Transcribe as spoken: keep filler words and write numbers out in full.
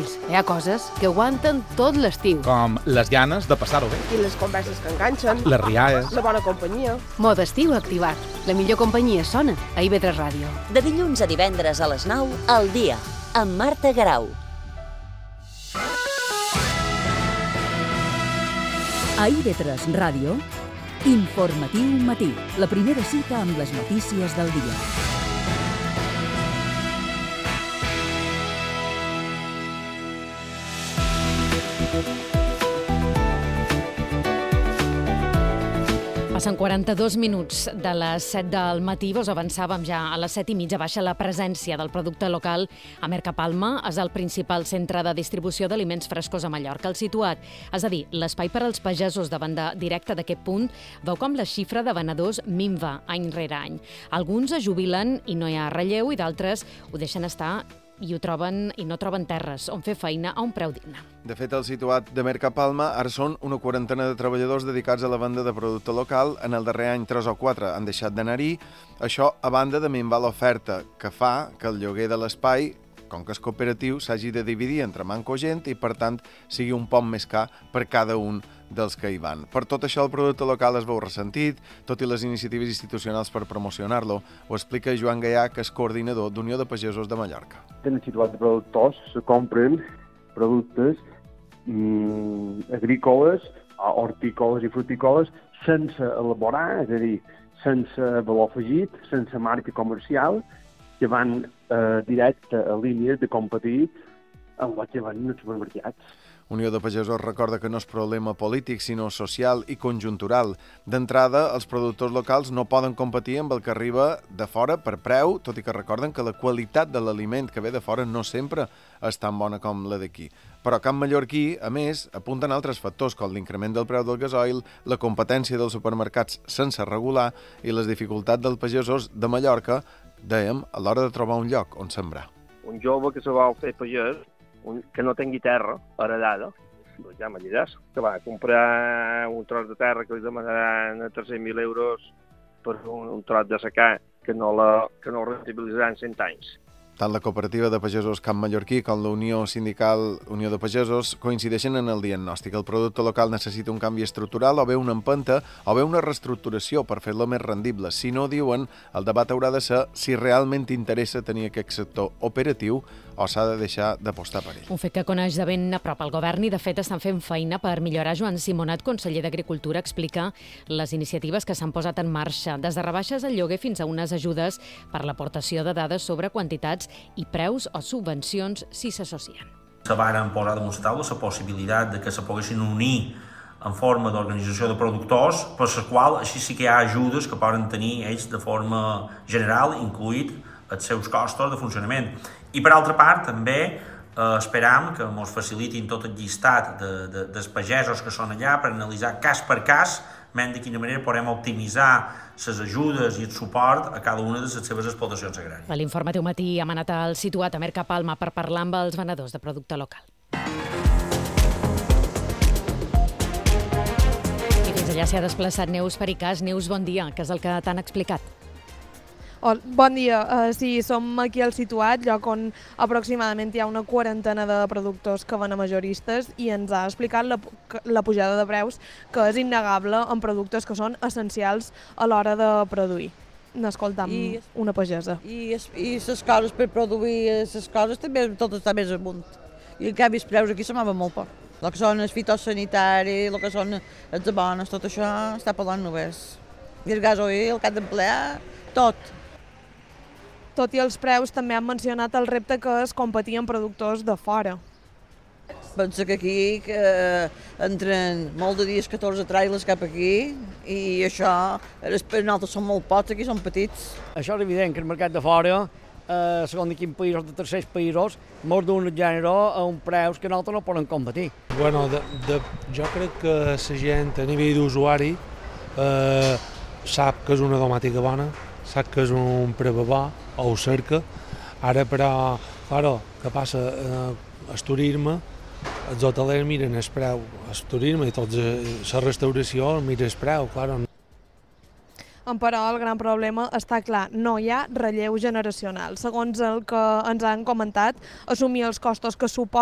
tranquils, hi ha coses que aguanten tot l'estiu. Com les ganes de passar-ho bé. I les converses que enganxen. Les rialles. La bona companyia. Mode estiu activat. La millor companyia sona a I V tres Ràdio. De dilluns a divendres a les nou, al dia, amb Marta Garau. A I V tres Ràdio, Informatiu Matí, la primera cita amb les notícies del dia. Passen quaranta-dos minuts de les set del matí. Vos avançàvem ja a les set i mitja. Baixa la presència del producte local a Mercapalma. És el principal centre de distribució d'aliments frescos a Mallorca. El situat, és a dir, l'espai per als pagesos de venda directa d'aquest punt, veu com la xifra de venedors minva any rere any. Alguns es jubilen i no hi ha relleu i d'altres ho deixen estar i ho troben i no troben terres on fer feina a un preu digne. De fet, el situat de Mercapalma ara són una quarantena de treballadors dedicats a la venda de producte local. En el darrer any, tres o quatre han deixat d'anar-hi. Això a banda de minvar l'oferta, que fa que el lloguer de l'espai, com que és cooperatiu, s'hagi de dividir entre manco gent i, per tant, sigui un poc més car per cada un dels que hi van. Per tot això, el producte local es veu ressentit, tot i les iniciatives institucionals per promocionar-lo. Ho explica Joan Gaià, que és coordinador d'Unió de Pagesos de Mallorca. En el situat de productors se compren productes mmm, agrícoles, hortícoles i frutícoles sense elaborar, és a dir, sense valor afegit, sense marca comercial, que van eh, directe a línies de competir amb el que van als supermercats. Unió de Pagesos recorda que no és problema polític, sinó social i conjuntural. D'entrada, els productors locals no poden competir amb el que arriba de fora per preu, tot i que recorden que la qualitat de l'aliment que ve de fora no sempre és tan bona com la d'aquí. Però Camp Mallorquí, a més, apunten altres factors com l'increment del preu del gasoil, la competència dels supermercats sense regular i les dificultats dels pagesos de Mallorca, dèiem, a l'hora de trobar un lloc on sembrar. Un jove que se vol fer pagès, un, que no tingui terra heredada, doncs ja m'ajudaràs, que va comprar un tros de terra que li demanaran a tres-cents mil euros per un, un tros de secà que no la que no rentabilitzaran cent anys. Tant la cooperativa de pagesos Camp Mallorquí com la Unió Sindical Unió de Pagesos coincideixen en el diagnòstic. El producte local necessita un canvi estructural o bé una empenta o bé una reestructuració per fer-lo més rendible. Si no, diuen, el debat haurà de ser si realment interessa tenir aquest sector operatiu o s'ha de deixar d'apostar per ell. Un fet que coneix de ben a prop el govern i, de fet, estan fent feina per millorar. Joan Simonet, conseller d'Agricultura, explica les iniciatives que s'han posat en marxa, des de rebaixes al lloguer fins a unes ajudes per l'aportació de dades sobre quantitats i preus o subvencions si s'associen. Se varen posar damunt la taula la possibilitat de que se poguessin unir en forma d'organització de productors, per la qual així sí que hi ha ajudes que poden tenir ells de forma general, incluït els seus costos de funcionament. I per altra part, també eh, esperam que ens facilitin tot el llistat de, de, dels pagesos que són allà per analitzar cas per cas de quina manera podem optimitzar les ajudes i el suport a cada una de les seves explotacions agràries. A l'Informatiu Matí hem anat al situat a Mercapalma per parlar amb els venedors de producte local. I fins allà s'hi ha desplaçat Neus Pericàs. Neus, bon dia, que és el que t'han explicat. Oh, bon dia. Uh, sí, som aquí al situat, lloc on aproximadament hi ha una quarantena de productors que van a majoristes i ens ha explicat la, la pujada de preus que és innegable en productes que són essencials a l'hora de produir. N'escoltam I, una pagesa. I les coses per produir les coses també tot està més amunt. I en canvi els preus aquí se m'han molt poc. El que són els fitosanitaris, el que són els abonos, tot això està parlant només. I el gasoil, el que han d'emplear, tot. Tot i els preus, també han mencionat el repte que és competir amb productors de fora. Pensa que aquí que entren molt de dies catorze trailers cap aquí i això, els nosaltres són molt pocs, aquí són petits. Això és evident que el mercat de fora, eh, segons de quins països, de tercers països, molts d'un gènere a uns preus que nosaltres no poden competir. Bueno, de, de, jo crec que la gent a nivell d'usuari eh, sap que és una domàtica bona, sap que és un preu bo, o ho cerca. Ara, però, claro, què passa? Eh, el turisme, els hotelers miren el preu, el turisme i tota la restauració mira el preu, claro. Però el gran problema està clar, no hi ha relleu generacional. Segons el que ens han comentat, assumir els costos que suposa